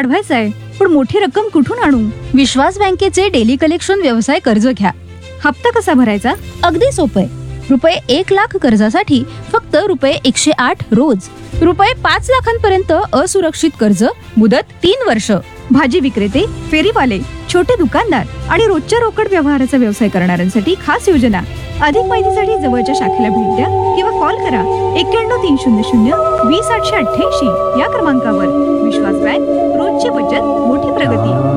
वाढवायचा आहे, पण मोठी रक्कम कुठून आणू? विश्वास बँकेचे डेली कलेक्शन व्यवसाय कर्ज घ्या. हप्ता कसा भरायचा? अगदी सोपं आहे. ₹1,00,000 कर्जासाठी फक्त ₹108 रोज. ₹5,00,000पर्यंत असुरक्षित कर्ज, मुदत 3 वर्ष. भाजी विक्रेते, फेरीवाले, छोटे दुकानदार आणि रोजच्या रोकड व्यवहाराचा व्यवसाय करणाऱ्यांसाठी खास योजना. अधिक माहितीसाठी जवळच्या शाखेला भेट द्या किंवा कॉल करा 9130020888 या क्रमांकावर. विश्वास बँक, रोजची बचत, मोठी प्रगती.